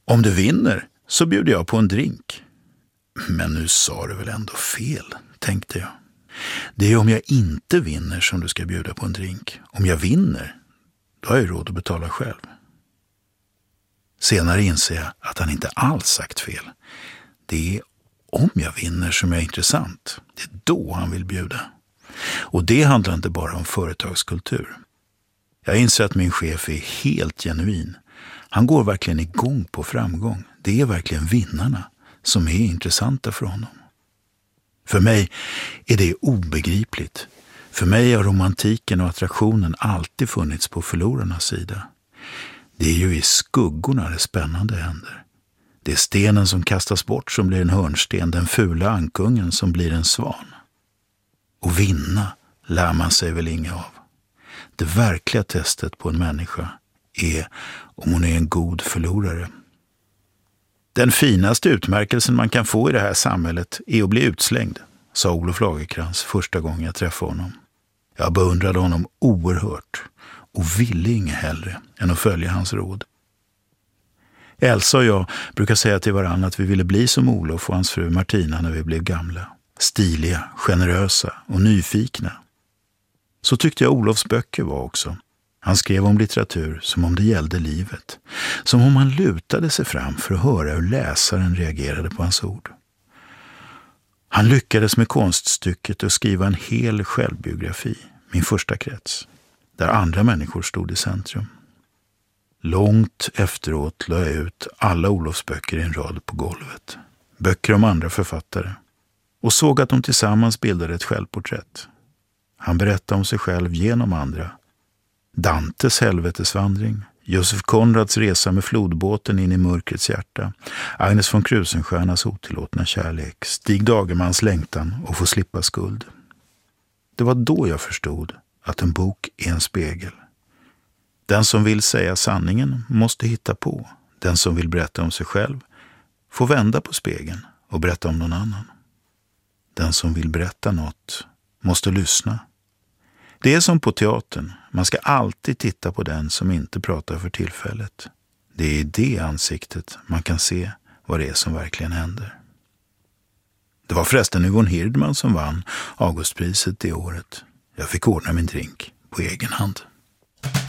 Om du vinner så bjuder jag på en drink. Men nu sa du väl ändå fel, tänkte jag. Det är om jag inte vinner som du ska bjuda på en drink. Om jag vinner, då har jag råd att betala själv. Senare inser jag att han inte alls sagt fel. Det är om jag vinner som är intressant. Det är då han vill bjuda. Och det handlar inte bara om företagskultur. Jag inser att min chef är helt genuin. Han går verkligen igång på framgång. Det är verkligen vinnarna som är intressanta för honom. För mig är det obegripligt. För mig har romantiken och attraktionen alltid funnits på förlorarnas sida. Det är ju i skuggorna det spännande händer. Det är stenen som kastas bort som blir en hörnsten, den fula ankungen som blir en svan. Och vinna lär man sig väl inget av. Det verkliga testet på en människa är om hon är en god förlorare. Den finaste utmärkelsen man kan få i det här samhället är att bli utslängd, sa Olof Lagercrantz första gången jag träffade honom. Jag beundrade honom oerhört och ville inget hellre än att följa hans råd. Elsa och jag brukar säga till varandra att vi ville bli som Olof och hans fru Martina när vi blev gamla. Stiliga, generösa och nyfikna. Så tyckte jag Olofs böcker var också. Han skrev om litteratur som om det gällde livet. Som om han lutade sig fram för att höra hur läsaren reagerade på hans ord. Han lyckades med konststycket att skriva en hel självbiografi, min första krets, där andra människor stod i centrum. Långt efteråt la jag ut alla Olofs böcker i en rad på golvet. Böcker om andra författare. Och såg att de tillsammans bildade ett självporträtt. Han berättade om sig själv genom andra. Dantes helvetesvandring, Josef Konrads resa med flodbåten in i mörkrets hjärta, Agnes von Krusenstjernas otillåtna kärlek, Stig Dagermans längtan och få slippa skuld. Det var då jag förstod att en bok är en spegel. Den som vill säga sanningen måste hitta på. Den som vill berätta om sig själv får vända på spegeln och berätta om någon annan. Den som vill berätta något måste lyssna. Det är som på teatern. Man ska alltid titta på den som inte pratar för tillfället. Det är i det ansiktet man kan se vad det är som verkligen händer. Det var förresten Yvonne Hirdman som vann Augustpriset det året. Jag fick ordna min drink på egen hand.